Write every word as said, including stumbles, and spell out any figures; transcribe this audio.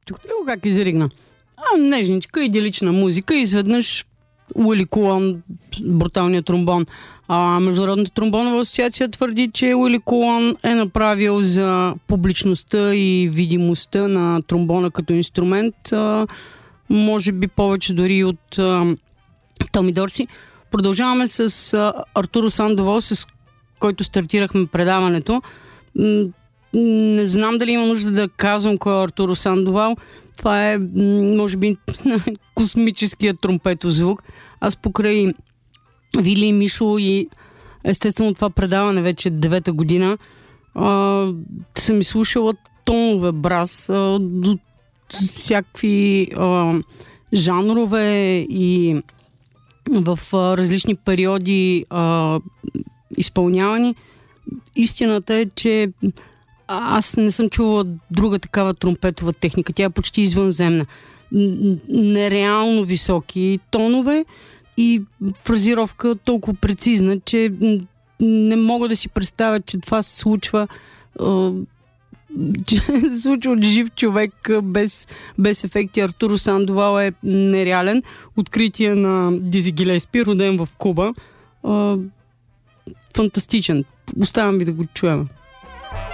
Чухте ли го как изригна? А, нежничка, идилична музика и изведнъж Уили Кулан, бруталният тромбон. А Международната тромбонова асоциация твърди, че Уили Кулан е направил за публичността и видимостта на тромбона като инструмент, а, може би повече дори от а, Томи Дорси. Продължаваме с а, Артуро Сандовол, с който стартирахме предаването. Не знам дали има нужда да казвам кой е Артуро Сандовал. Това е, може би, космическият тромпетов звук. Аз покрай Вили и Мишо и естествено това предаване вече девета година а, съм изслушала тонове браз а, до всякакви а, жанрове и в а, различни периоди а, изпълнявани. Истината е, че аз не съм чувала друга такава тромпетова техника. Тя е почти извънземна. Нереално високи тонове и фразировка толкова прецизна, че не мога да си представя, че това се случва че се случва от жив човек без, без ефекти. Артуро Сандовал е нереален. Откритие на Дизи Гилеспи, роден в Куба. Фантастичен. Оставям ви да го чуем.